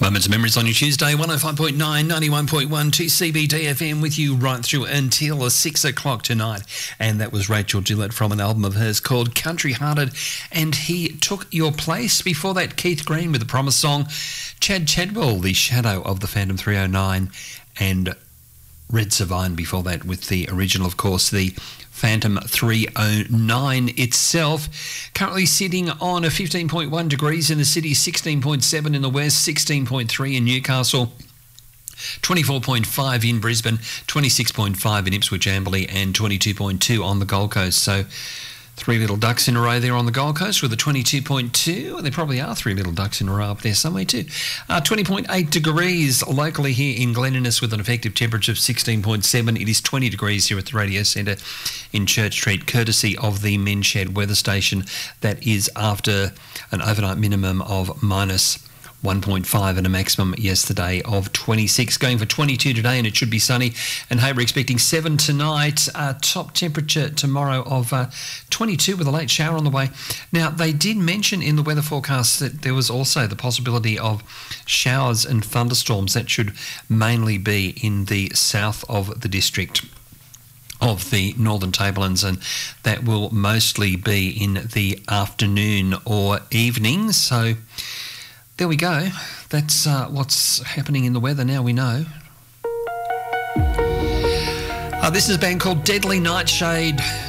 Moments of Memories on your Tuesday, 105.9, 91.1 to CBD FM with you right through until 6 o'clock tonight. And that was Rachel Gillett from an album of hers called Country Hearted, and He Took Your Place. Before that, Keith Green with the Promise song, Chad Chadwell, The Shadow of the Phantom 309, and Red Savine before that with the original, of course, the Phantom 309 itself. Currently sitting on a 15.1 degrees in the city, 16.7 in the west, 16.3 in Newcastle, 24.5 in Brisbane, 26.5 in Ipswich, Amberley, and 22.2 on the Gold Coast. So three little ducks in a row there on the Gold Coast with a 22.2. There probably are three little ducks in a row up there somewhere too. 20.8 degrees locally here in Glen Innes with an effective temperature of 16.7. It is 20 degrees here at the Radio Centre in Church Street, courtesy of the Men's Shed weather station. That is after an overnight minimum of minus 1.5 and a maximum yesterday of 26, going for 22 today, and it should be sunny. And hey, we're expecting 7 tonight, top temperature tomorrow of 22 with a late shower on the way. Now, they did mention in the weather forecast that there was also the possibility of showers and thunderstorms. That should mainly be in the south of the district of the Northern Tablelands, and that will mostly be in the afternoon or evening. So there we go. That's what's happening in the weather. Now we know. This is a band called Deadly Nightshade.